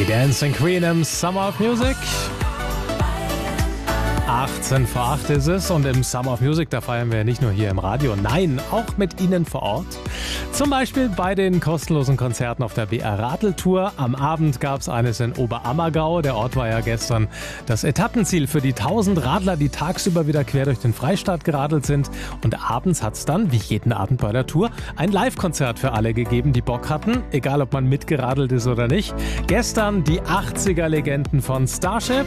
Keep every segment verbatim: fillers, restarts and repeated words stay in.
Die Dancing Queen im Summer of Music. achtzehn vor acht ist es und im Summer of Music, da feiern wir nicht nur hier im Radio, nein, auch mit Ihnen vor Ort. Zum Beispiel bei den kostenlosen Konzerten auf der B R Radeltour. Am Abend gab es eines in Oberammergau. Der Ort war ja gestern das Etappenziel für die tausend Radler, die tagsüber wieder quer durch den Freistaat geradelt sind. Und abends hat es dann, wie jeden Abend bei der Tour, ein Live-Konzert für alle gegeben, die Bock hatten, egal ob man mitgeradelt ist oder nicht. Gestern die achtziger-Legenden von Starship.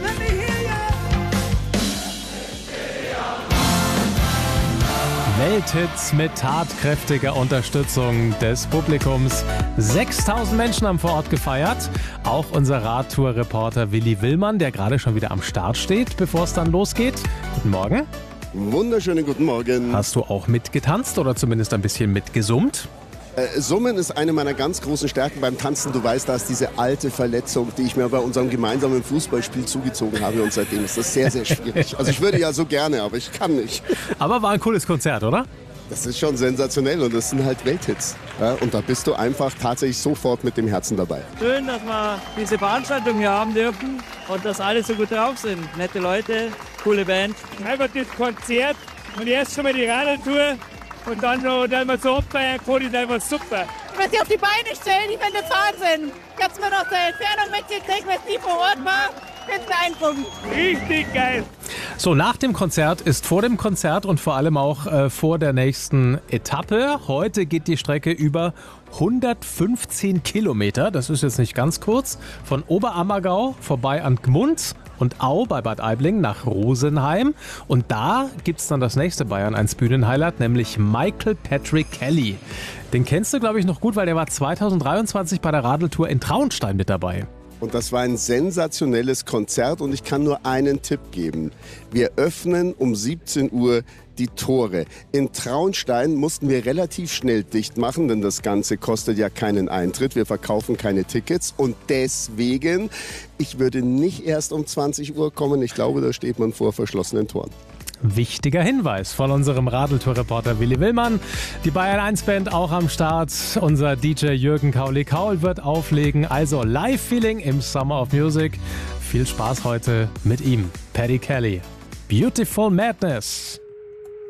Welthits mit tatkräftiger Unterstützung des Publikums. sechstausend Menschen haben vor Ort gefeiert. Auch unser Radtour-Reporter Willi Willmann, der gerade schon wieder am Start steht, bevor es dann losgeht. Guten Morgen. Wunderschönen guten Morgen. Hast du auch mitgetanzt oder zumindest ein bisschen mitgesummt? Äh, Summen ist eine meiner ganz großen Stärken beim Tanzen. Du weißt, da ist diese alte Verletzung, die ich mir bei unserem gemeinsamen Fußballspiel zugezogen habe. Und seitdem ist das sehr, sehr schwierig. Also ich würde ja so gerne, aber ich kann nicht. Aber war ein cooles Konzert, oder? Das ist schon sensationell und das sind halt Welthits. Ja, und da bist du einfach tatsächlich sofort mit dem Herzen dabei. Schön, dass wir diese Veranstaltung hier haben dürfen und dass alle so gut drauf sind. Nette Leute, coole Band. Einfach das Konzert und erst schon mal die Radeltour. Und dann noch dann mal so abfeiern kann, ist einfach super. Wenn sie auf die Beine stellen, ich finde das Wahnsinn. Ich hab's mir noch der Entfernung mitgekriegt, wenn es nie vor Ort war. Ich finde es beeindruckend. Richtig geil. So, nach dem Konzert ist vor dem Konzert und vor allem auch äh, vor der nächsten Etappe. Heute geht die Strecke über hundertfünfzehn Kilometer. Das ist jetzt nicht ganz kurz. Von Oberammergau vorbei an Gmund und Au bei Bad Aibling nach Rosenheim. Und da gibt es dann das nächste Bayern eins Bühnenhighlight, nämlich Michael Patrick Kelly. Den kennst du, glaube ich, noch gut, weil der war zweitausenddreiundzwanzig bei der Radeltour in Traunstein mit dabei. Und das war ein sensationelles Konzert und ich kann nur einen Tipp geben. Wir öffnen um siebzehn Uhr die Tore. In Traunstein mussten wir relativ schnell dicht machen, denn das Ganze kostet ja keinen Eintritt. Wir verkaufen keine Tickets und deswegen, ich würde nicht erst um zwanzig Uhr kommen. Ich glaube, da steht man vor verschlossenen Toren. Wichtiger Hinweis von unserem Radeltour-Reporter Willi Willmann. Die Bayern eins Band auch am Start. Unser D J Jürgen Kauli-Kaul wird auflegen. Also Live-Feeling im Summer of Music. Viel Spaß heute mit ihm, Paddy Kelly. Beautiful Madness.